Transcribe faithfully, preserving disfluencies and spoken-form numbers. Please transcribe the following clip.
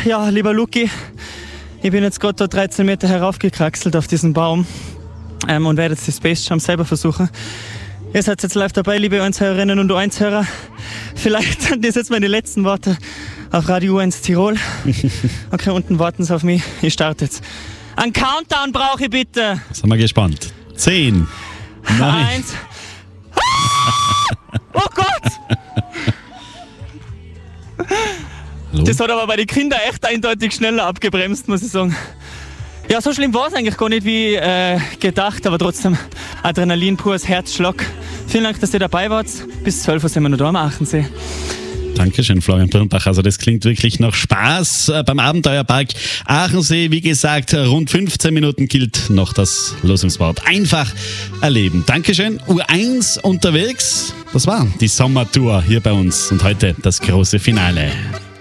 ja, lieber Luki, ich bin jetzt gerade da dreizehn Meter heraufgekraxelt auf diesen Baum ähm, und werde jetzt die Space Jump selber versuchen. Ihr seid jetzt live dabei, liebe Einshörerinnen und Einshörer. Vielleicht sind das jetzt meine letzten Worte auf Radio eins Tirol. Okay, unten warten Sie auf mich. Ich starte jetzt. Ein Countdown brauche ich bitte. Sind wir gespannt. Zehn. Nein. Eins. Ah! Oh Gott! Hallo? Das hat aber bei den Kindern echt eindeutig schneller abgebremst, muss ich sagen. Ja, so schlimm war es eigentlich gar nicht wie äh, gedacht, aber trotzdem Adrenalin pures Herzschlag. Vielen Dank, dass ihr dabei wart. Bis zwölf Uhr sind wir noch da am Achensee. Dankeschön, Florian Birnbach. Also das klingt wirklich nach Spaß äh, beim Abenteuerpark Achensee. Wie gesagt, rund fünfzehn Minuten gilt noch das Losungswort. Einfach erleben. Dankeschön. U eins unterwegs. Das war die Sommertour hier bei uns und heute das große Finale.